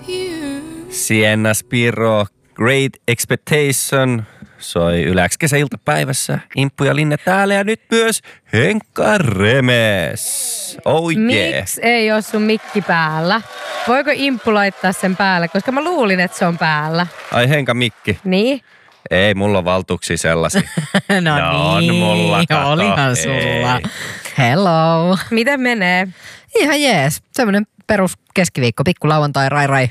Sienna Spiro, Great Expectation. Soi Yläks kesäiltapäivässä. Imppu ja Linne täällä ja nyt myös Henkka Remes. Oh yeah. Miksi ei ole sun mikki päällä? Voiko Imppu laittaa sen päälle? Koska mä luulin, että se on päällä. Ai Henka mikki. Niin? Ei, mulla on valtuuksia sellaisia. No niin, mulla, kato. olihan sulla. Hello. Miten menee? Ihan jees. Semmoinen perus keskiviikko, pikku lauantai, rai.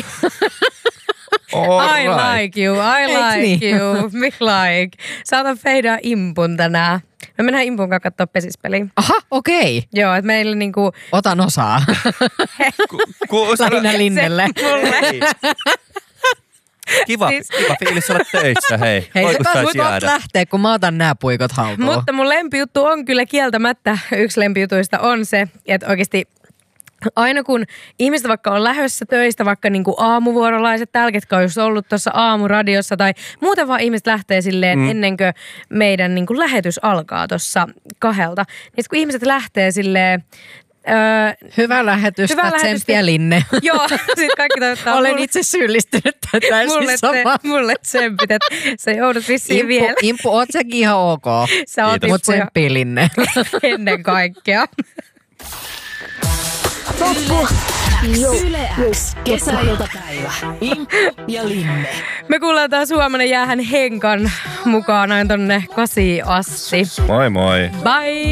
I like you, me like. Saatan feidaa Impun tänään. Me mennään Impun kanssa katsoa pesispeliin. Aha, okei. Joo, että meillä niinku... Otan osaa. Lähinnä Linnelle. Kiva fiilis olla töissä, hei. Hei, Voiko sä sais voit jäädä? lähteä, kun mä otan nää puikot haltuun. Mutta mun lempijuttu on kyllä kieltämättä, yksi lempijutuista on se, että oikeasti aina kun ihmiset vaikka on lähdössä töistä, vaikka niinku aamuvuorolaiset, täällä ketkä on just ollut tuossa aamuradiossa tai muuten vaan ihmiset lähtee silleen ennen kuin meidän niinku lähetys alkaa tuossa 2. Niin kun ihmiset lähtee silleen... Hyvää lähetystä, tsemppiä Linne. Joo, sit kaikki toivottaa. Olen itse syyllistynyt täysin samaan. Mulle tsempit, että sä joudut vissiin vielä. Impu, oot säkin ihan ok. Sä oot Mut tsemppiä Linne. Ennen kaikkea. Yle X kesäiltapäivä. Imppu ja Linne. Me kuullaan taas huomenna jäähän Henkan mukaan aina tonne 8 asti. Moi moi. Bye!